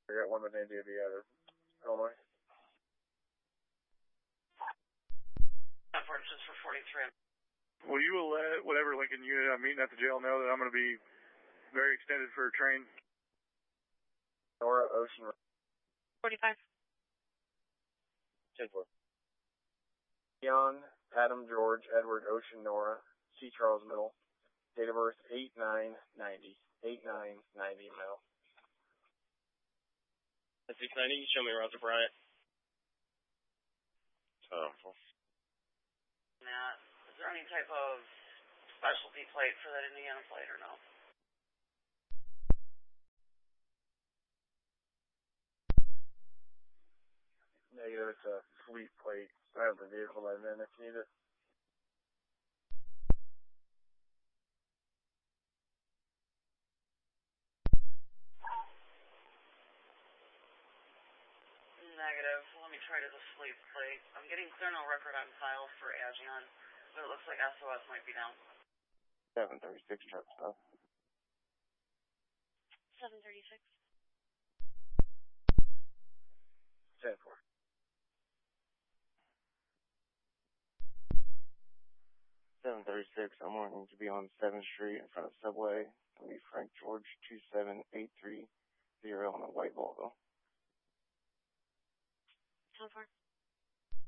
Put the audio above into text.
I got one with India out of Illinois. Just for 43. Will you let whatever Lincoln unit I'm meeting at the jail know that I'm going to be very extended for a train? Nora, Ocean. 45. 10-4. Leon, Adam, George, Edward, Ocean, Nora, C. Charles, Middle. Date of birth 8990. 8990 Middle. 690, show me Roger Bryant. Matt, is there any type of specialty plate for that Indiana plate or no? Negative, it's a fleet plate. I have the vehicle by then if you need it. Negative. Let me try to the fleet plate. I'm getting clear no record on file for Agion, but it looks like SOS might be down. 736 truck stop. 736. 10-4. I'm wanting to be on 7th Street in front of Subway. It'll be Frank George 27830 on a white Volvo. 10-4.